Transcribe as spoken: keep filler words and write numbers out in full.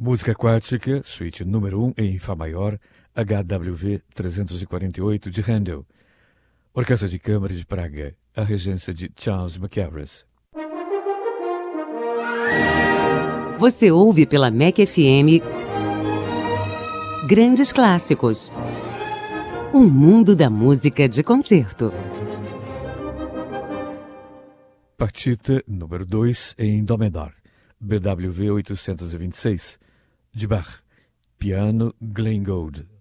Música aquática, suíte número um em Fá maior, H W V trezentos e quarenta e oito de Handel. Orquestra de Câmara de Praga, a regência de Charles Mackerras. Você ouve pela M E C F M Grandes Clássicos. Um mundo da música de concerto. Partita número dois em Dó menor, B W V oitocentos e vinte e seis, de Bach, piano Glenn Gould.